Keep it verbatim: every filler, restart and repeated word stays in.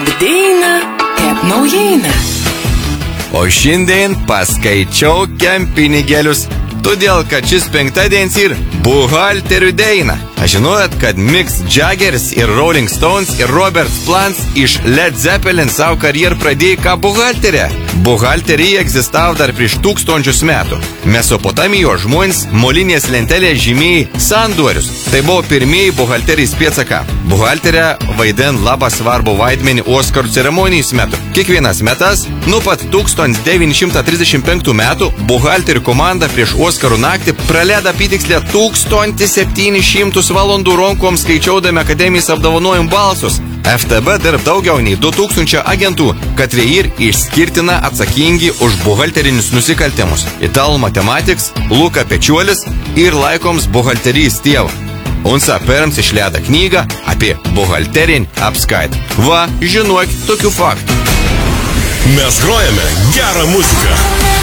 Labdiena, kaip naujiena. O šiandien paskaičiau kempinigėlius, todėl kad šis penktadienis ir buhalterių deina. Aš žinojot, kad Mick Jaggeris ir Rolling Stones ir Robert Plant iš Led Zeppelin savo karjerą pradėjo ką buhalterė. Buhalterija egzistavo dar prieš tūkstančius metų. Mesopotamijos žmonės molinės lentelės žymėjai sandorius. Tai buvo pirmieji buhalterijos pėdsaka. Buhalterė vaidina labai svarbų vaidmenį Oskarų ceremonijos metu. Kiekvienas metas, nuo pat tūkstantis devyni šimtai trisdešimt penktų metų, buhalterių komanda prieš Oskarų naktį praleido apytikslę tūkstantį septynis šimtus valandų ronkom skaičiaudami akademijos apdovanojimų balsus. F T B dirb daugiau nei du tūkstančiai agentų, kad ir išskirtina atsakingi už buhalterinius nusikaltimus. Italų matematiks Luka Pečiuolis ir laikoms buhalterijos tėvą. Unsa Perms išleido knygą apie buhalterinį apskaitą. Va, žinok tokių faktų. Mes grojame gerą muziką.